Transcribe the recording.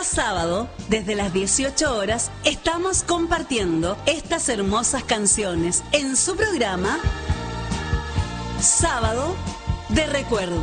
sábado, desde las 18 horas, estamos compartiendo estas hermosas canciones en su programa Sábado de Recuerdo.